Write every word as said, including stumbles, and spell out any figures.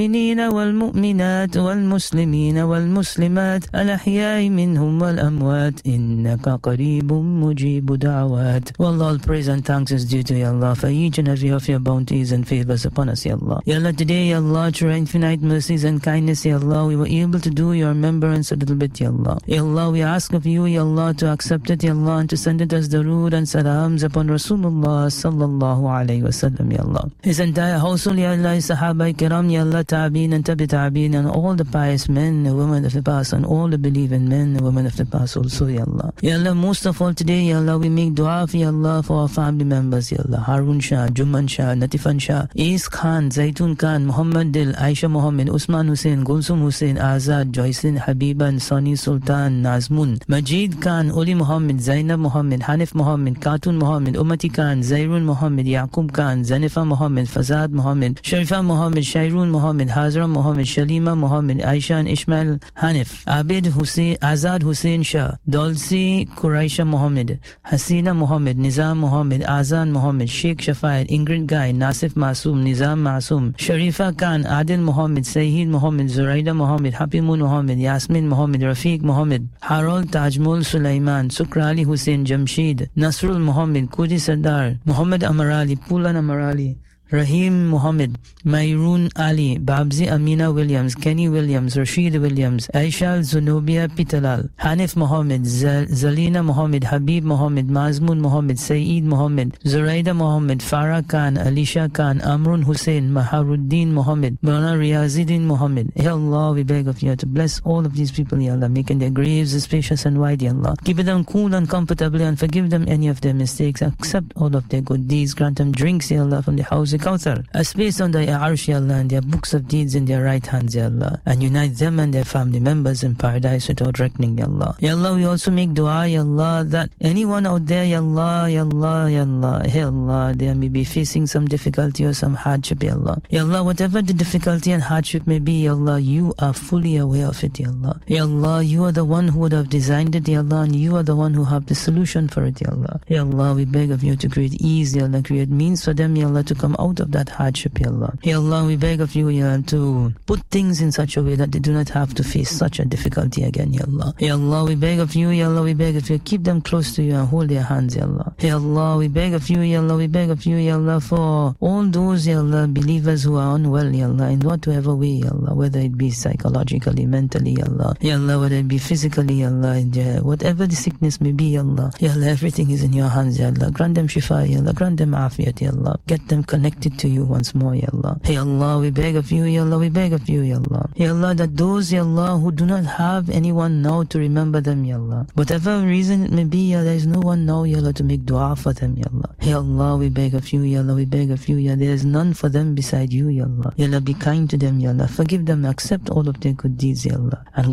المؤمنين والمؤمنات والمسلمين والمسلمات الأحياء منهم والأموات إنك قريب مجيب دعوات. Wallah, all praise and thanks is due to Ya Allah for each and every of your bounties and favors upon us, Ya Allah. Ya Allah, today, Ya Allah, through your infinite mercies and kindness, Ya Allah, we were able to do your remembrance a little bit, Ya Allah. Ya Allah, we ask of you, Ya Allah, to accept it, Ya Allah, and to send it as darood and salams upon Rasulullah sallallahu alayhi wa sallam, Ya Allah. His entire household, Ya Allah, his Sahaba Kiram, Ya Allah, Ta'abin and Tabi Ta'abin, and all the pious men and women of the past, and all the believing men and women of the past also, Ya Allah. Ya Allah, most of all today, Ya Allah, we make dua for Ya Allah for our family members, Ya Allah. Harun Shah, Juman Shah, Natifan Shah, Is Khan, Zaitun Khan, Muhammad Dil, Aisha Muhammad, Usman Hussain, Gulsum Hussain, Azad, Joycelyn, Habiban, Sani Sultan, Nazmun, Majid Khan, Uli Muhammad, Zainab Muhammad, Hanif Muhammad, Khatun Muhammad, Umati Khan, Zairun Muhammad, Yaqub Khan, Zanifa Muhammad, Fazad Muhammad, Sharifa Muhammad, Shairun Muhammad, Hazra Muhammad, Shalima Muhammad, Aisha and Ishmael Hanif, Abid Hussain, Azad Hussain Shah, Dolsi Quraisha Muhammad, Hasina Muhammad, Nizam Muhammad, Azan Muhammad, Sheikh Shafayat, Ingrid Guy, Nasif Masoom, Nizam Masoom, Sharifa Khan, Adil Muhammad, Saeed Muhammad, Zuraida Muhammad, Hapimun Muhammad, Yasmin Muhammad, Rafiq Muhammad, Harold Tajmul Sulaiman, Sukrali Hussain Jamshid, Nasrul Muhammad, Kudi Sardar, Muhammad Amarali, Pulan Amarali, Rahim Muhammad, Mairun Ali, Babzi Amina Williams, Kenny Williams, Rashid Williams, Aisha Zunubia Pitalal, Hanif Muhammad, Zal- Zalina Muhammad, Habib Muhammad, Mazmun Muhammad, Saeed Muhammad, Zuraida Muhammad, Farah Khan, Alisha Khan, Amrun Hussain, Maharuddin Muhammad, Mona Riazuddin Muhammad. Ya Allah, we beg of you to bless all of these people, Ya Allah, making their graves spacious and wide, Ya Allah. Keep them cool and comfortable and forgive them any of their mistakes. Accept all of their good deeds. Grant them drinks, Ya Allah, from the house of Kawthar, a space on the Arsh, Ya Allah, and their books of deeds in their right hands, Ya Allah, and unite them and their family members in paradise without reckoning, Ya Allah. Ya Allah, we also make dua, Ya Allah, that anyone out there, Ya Allah, Ya Allah, Ya Allah, Ya Allah, they may be facing some difficulty or some hardship, Ya Allah. Ya Allah, whatever the difficulty and hardship may be, Ya Allah, you are fully aware of it, Ya Allah. Ya Allah, you are the one who would have designed it, Ya Allah, and you are the one who have the solution for it, Ya Allah. Ya Allah, we beg of you to create ease, Ya Allah, create means for them, Ya Allah, to come out of that hardship, Ya Allah. Ya Allah, we beg of you, Ya Allah, to put things in such a way that they do not have to face such a difficulty again, Ya Allah. Ya Allah, we beg of you, Ya Allah, we beg of you, keep them close to you and hold their hands, Ya Allah. Ya Allah, we beg of you, Ya Allah, we beg of you, Ya Allah, for all those, Ya Allah, believers who are unwell, Ya Allah, in whatever way, Ya Allah, whether it be psychologically, mentally, Ya Allah, Ya Allah, whether it be physically, Ya Allah, Ya, whatever the sickness may be, Ya Allah, Ya Allah, everything is in your hands, Ya Allah. Grant them shifa, Ya Allah, grant them afiyat, Ya Allah. Get them connected to you once more, Ya Allah. Ya Allah, we beg of you, Ya Allah, we beg of you, Ya Allah. Ya Allah, that those, Ya Allah, who do not have anyone now to remember them, Ya Allah, whatever reason it may be, Ya, there is no one now, Ya Allah, to make dua for them, Ya Allah. Ya Allah, we beg of you, Ya Allah, we beg of you, Ya, there is none for them beside you, Ya Allah. Ya Allah, be kind to them, Ya Allah, forgive them, accept all of their good deeds, Ya Allah, and